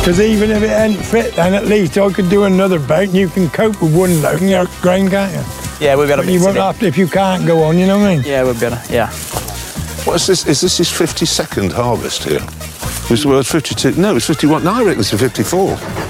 Because even if it ain't fit, then at least I could do another boat and you can cope with one load in your grain, can't you? Yeah, we'll be able to But you won't have to if you can't go on, you know what I mean? Yeah, we'll be able to, yeah. What's this? Is this his 52nd harvest here? Was the word 52? No, it's 51. No, I reckon it's a 54.